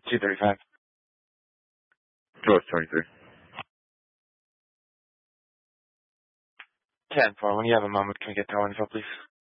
235. George 23. 10-4. When you have a moment, can we get tower info, please?